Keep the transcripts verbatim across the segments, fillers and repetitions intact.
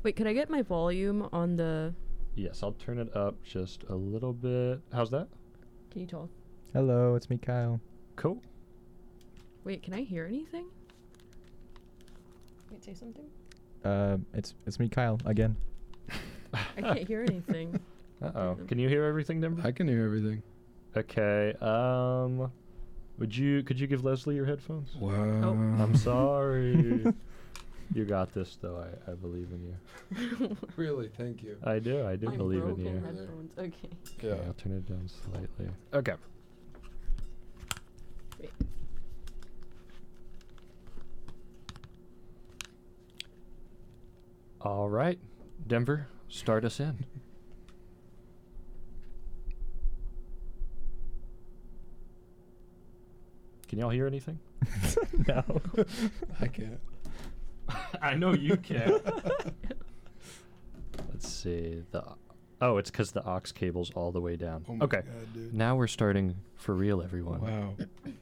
Wait, could I get my volume on the... Yes, I'll turn it up just a little bit. How's that? Can you talk? Hello, it's me, Kyle. Cool. Wait, can I hear anything? Wait, say something? Uh, it's it's me, Kyle, again. I can't hear anything. Uh-oh. Can you hear everything, Denver? I can hear everything. Okay. Um, would you, could you give Leslie your headphones? Wow. Oh. I'm sorry. You got this, though. I, I believe in you. Really, thank you. I do. I do I'm believe in broken you. headphones. Okay. Yeah. Okay, I'll turn it down slightly. Okay. Wait. All right. Denver, start us in. Can y'all hear anything? No. I can't. I know you can. Let's see. The Oh, it's because the aux cable's all the way down. Oh my Okay. God, dude. Now we're starting for real, everyone. Wow.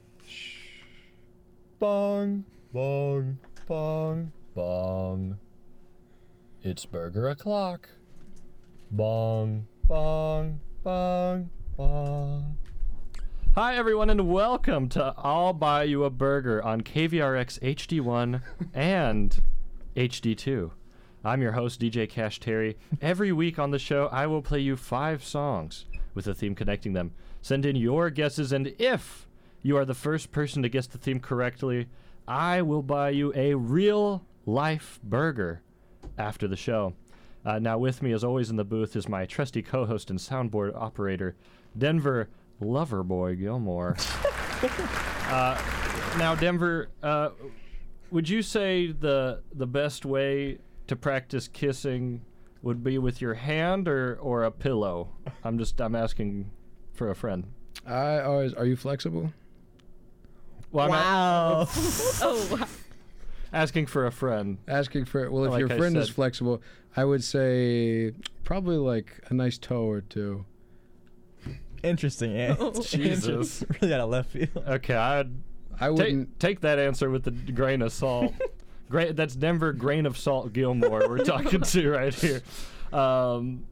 Bong, bong, bong, bong. It's burger o'clock. Bong, bong, bong, bong. Hi, everyone, and welcome to I'll Buy You a Burger on K V R X H D one and H D two. I'm your host, D J Cash Terry. Every week on the show, I will play you five songs with a theme connecting them. Send in your guesses, and if you are the first person to guess the theme correctly, I will buy you a real-life burger after the show. Uh, now, with me, as always, in the booth is my trusty co-host and soundboard operator, Denver Loverboy Gilmore. uh, now, Denver, uh, would you say the the best way to practice kissing would be with your hand or, or a pillow? I'm just I'm asking for a friend. I always. Are you flexible? Well, I'm a- Wow. Oh, wow. asking for a friend. Asking for. Well, if Like your I friend is said. flexible, I would say probably like a nice toe or two. Interesting, eh? Oh. Jesus. Really out of left field. Okay, I'd I take, wouldn't. take that answer with a d- grain of salt. Great, that's Denver grain of salt Gilmore we're talking to right here. Um,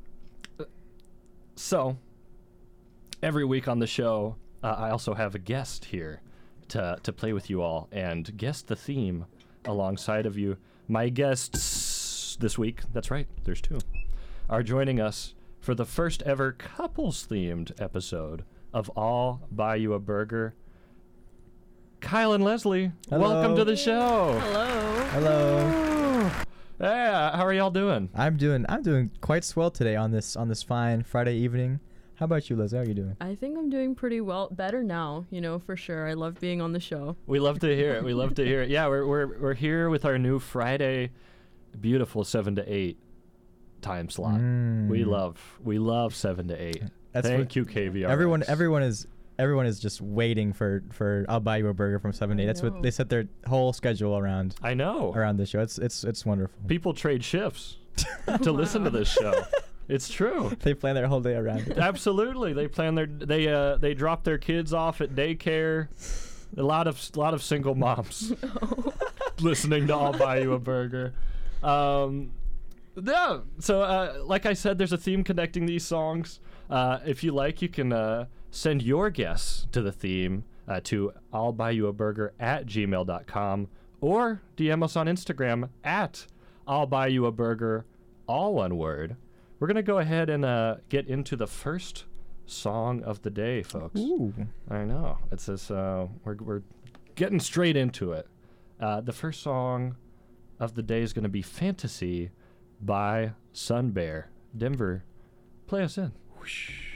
so, every week on the show, uh, I also have a guest here to to play with you all and guess the theme alongside of you. My guests this week, that's right, there's two, are joining us for the first ever couples-themed episode of I'll Buy You a Burger. Kyle and Leslie, welcome Hello. to the show. Hello. Hello. Yeah, how are y'all doing? I'm doing I'm doing quite swell today on this on this fine Friday evening. How about you, Liz? How are you doing? I think I'm doing pretty well. Better now, you know, for sure. I love being on the show. We love to hear it. We love to hear it. Yeah, we're we're we're here with our new Friday, beautiful seven to eight time slot. Mm. We love we love seven to eight. That's Thank what- you, K V R. Everyone everyone is everyone is just waiting for for I'll buy you a burger from seven to I eight. That's what know. they set their whole schedule around I know. around this show. It's it's it's wonderful. People trade shifts to listen to this show. It's true. They plan their whole day around it. Absolutely, they plan their they uh they drop their kids off at daycare. A lot of a lot of single moms listening to I'll Buy You a Burger. Um, yeah. So, uh, like I said, there's a theme connecting these songs. Uh, if you like, you can uh, send your guess to the theme uh, to I'll Buy You a Burger at gmail dot com or D M us on Instagram at I'll Buy You a Burger, all one word. We're gonna go ahead and uh, get into the first song of the day, folks. Ooh. I know. It's this. Uh, we're we're getting straight into it. Uh, the first song of the day is going to be "Fantasy" by Sun Bear. Denver, play us in. Whoosh.